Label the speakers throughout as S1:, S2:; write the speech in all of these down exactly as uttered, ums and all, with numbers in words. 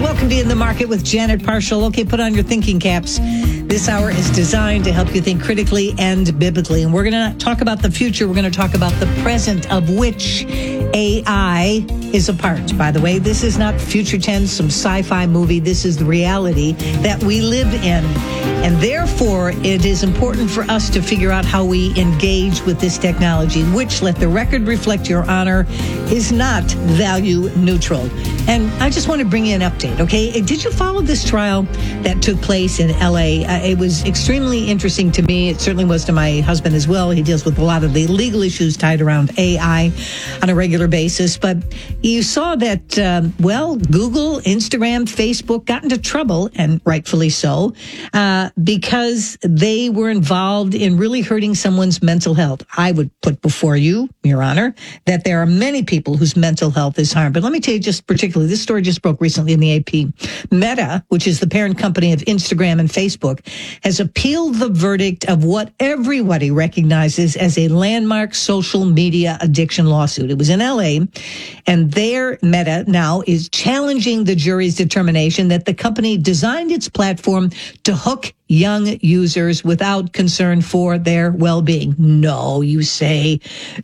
S1: Welcome to In the Market with Janet Parshall. Okay, put on your thinking caps. This hour is designed to help you think critically and biblically. And we're going to talk about the future. We're going to talk about the present, of which A I is a part. By the way, this is not future tense, some sci-fi movie. This is the reality that we live in. And therefore, it is important for us to figure out how we engage with this technology, which, let the record reflect, Your Honor, is not value neutral. And I just want to bring you an update, okay? Did you follow this trial that took place in L A? Uh, it was extremely interesting to me. It certainly was to my husband as well. He deals with a lot of the legal issues tied around A I on a regular basis. But you saw that, um, well, Google, Instagram, Facebook got into trouble, and rightfully so, uh, because they were involved in really hurting someone's mental health. I would put before you, Your Honor, that there are many people whose mental health is harmed. But let me tell you just particularly, this story just broke recently in the A P. Meta, which is the parent company of Instagram and Facebook, has appealed the verdict of what everybody recognizes as a landmark social media addiction lawsuit. It was in L A, and their Meta now is challenging the jury's determination that the company designed its platform to hook young users without concern for their well-being. No, you say.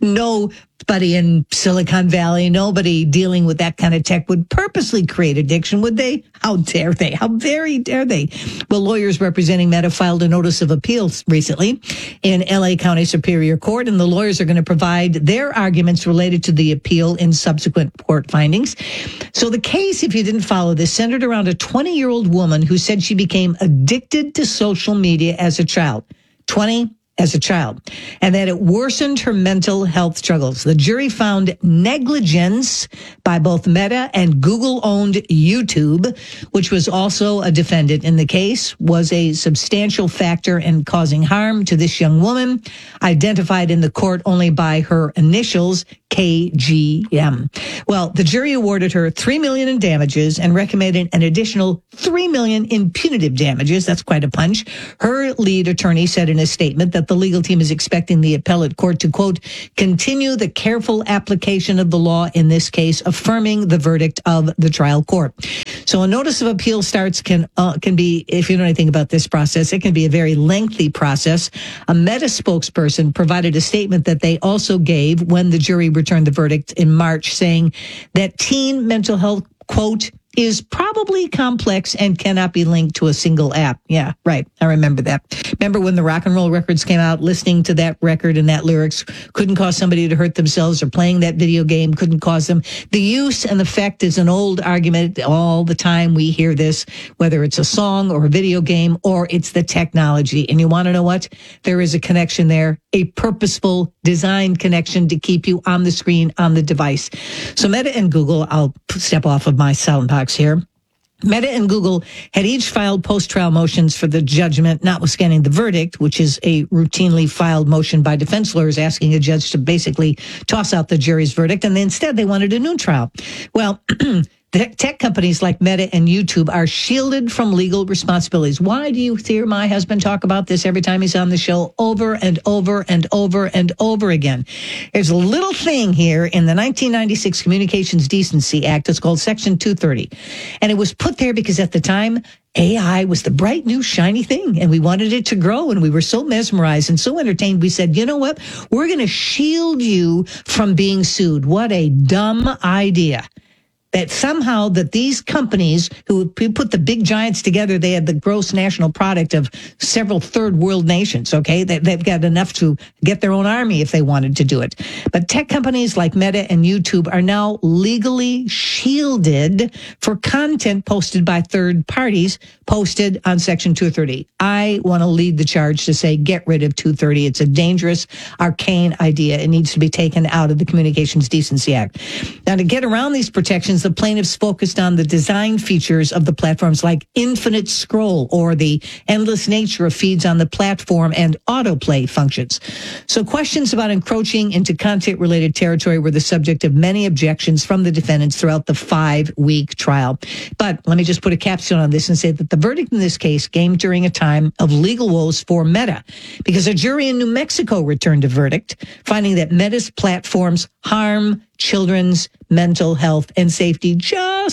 S1: Nobody in Silicon Valley, nobody dealing with that kind of tech would purposely create addiction, would they? How dare they? How very dare they? Well, lawyers representing Meta filed a notice of appeals recently in L A County Superior Court, and the lawyers are going to provide their arguments related to the appeal in subsequent court findings. So the case, if you didn't follow this, centered around a twenty-year-old woman who said she became addicted to social media as a child. twenty as a child, and that it worsened her mental health struggles. The jury found negligence by both Meta and Google-owned YouTube, which was also a defendant in the case, was a substantial factor in causing harm to this young woman, identified in the court only by her initials, K G M. Well, the jury awarded her three million dollars in damages and recommended an additional three million dollars in punitive damages. That's quite a punch. Her lead attorney said in a statement that the legal team is expecting the appellate court to, quote, continue the careful application of the law in this case, affirming the verdict of the trial court. So a notice of appeal starts can uh, can be, if you know anything about this process, it can be a very lengthy process. A Meta spokesperson provided a statement that they also gave when the jury returned the verdict in March, saying that teen mental health, quote, is probably complex and cannot be linked to a single app. Yeah, right. I remember that. Remember when the rock and roll records came out, listening to that record and that lyrics couldn't cause somebody to hurt themselves, or playing that video game couldn't cause them. The use and effect is an old argument. All the time we hear this, whether it's a song or a video game or it's the technology. And you want to know what? There is a connection there, a purposeful designed connection to keep you on the screen, on the device. So Meta and Google, I'll step off of my soundbox here. Meta and Google had each filed post-trial motions for the judgment, notwithstanding the verdict, which is a routinely filed motion by defense lawyers asking a judge to basically toss out the jury's verdict. And instead, they wanted a new trial. Well, the tech companies like Meta and YouTube are shielded from legal responsibilities. Why do you hear my husband talk about this every time he's on the show over and over and over and over again? There's a little thing here in the nineteen ninety-six Communications Decency Act. It's called Section two thirty. And it was put there because at the time, A I was the bright new shiny thing, and we wanted it to grow, and we were so mesmerized and so entertained. We said, you know what? We're going to shield you from being sued. What a dumb idea. That somehow that these companies who put the big giants together, they had the gross national product of several third world nations, okay? They, they've got enough to get their own army if they wanted to do it. But tech companies like Meta and YouTube are now legally shielded for content posted by third parties, posted on Section two thirty. I want to lead the charge to say, get rid of two thirty. It's a dangerous, arcane idea. It needs to be taken out of the Communications Decency Act. Now, to get around these protections, the plaintiffs focused on the design features of the platforms like infinite scroll or the endless nature of feeds on the platform and autoplay functions. So questions about encroaching into content-related territory were the subject of many objections from the defendants throughout the five-week trial. But let me just put a capstone on this and say that the verdict in this case came during a time of legal woes for Meta, because a jury in New Mexico returned a verdict finding that Meta's platforms harm children's mental health and safety just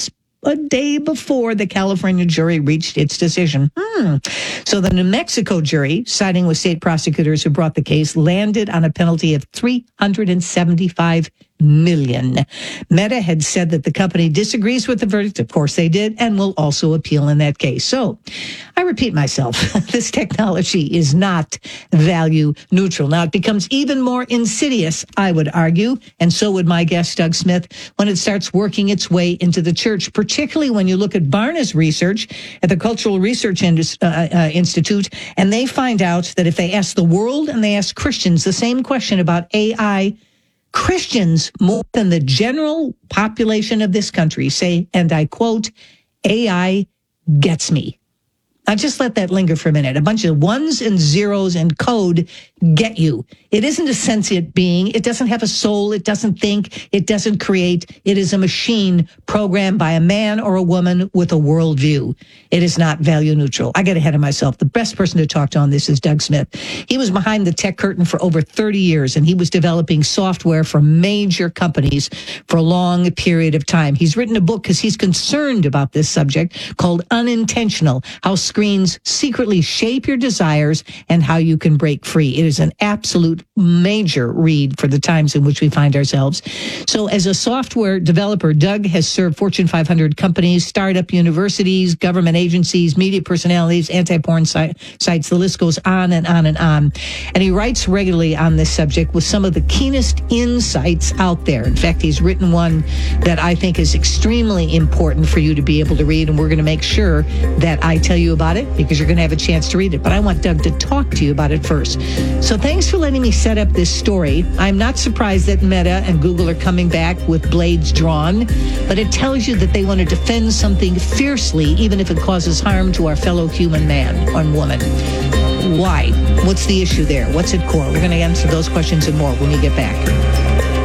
S1: a day before the California jury reached its decision. Hmm. So the New Mexico jury, siding with state prosecutors who brought the case, landed on a penalty of three hundred seventy-five million. Meta had said that the company disagrees with the verdict. Of course they did, and will also appeal in that case. So I repeat myself, this technology is not value neutral. Now it becomes even more insidious, I would argue, and so would my guest, Doug Smith, when it starts working its way into the church, particularly when you look at Barna's research at the Cultural Research Indus- uh, uh, Institute, and they find out that if they ask the world and they ask Christians the same question about A I, Christians, more than the general population of this country, say, and I quote, A I gets me. Now just let that linger for a minute. A bunch of ones and zeros and code get you. It isn't a sentient being. It doesn't have a soul. It doesn't think. It doesn't create. It is a machine programmed by a man or a woman with a worldview. It is not value neutral. I get ahead of myself. The best person to talk to on this is Doug Smith. He was behind the tech curtain for over thirty years, and he was developing software for major companies for a long period of time. He's written a book because he's concerned about this subject called Unintentional, How Screens Secretly Shape Your Desires and How You Can Break Free. It is an absolute major read for the times in which we find ourselves. So as a software developer, Doug has served Fortune five hundred companies, startup universities, government agencies, media personalities, anti-porn site, sites. The list goes on and on and on. And he writes regularly on this subject with some of the keenest insights out there. In fact, he's written one that I think is extremely important for you to be able to read, and we're going to make sure that I tell you about it because you're going to have a chance to read it. But I want Doug to talk to you about it first. So thanks for letting me set up this story. I'm not surprised that Meta and Google are coming back with blades drawn, but it tells you that they want to defend something fiercely, even if it causes harm to our fellow human man and woman. Why? What's the issue there? What's at core? We're going to answer those questions and more when we get back.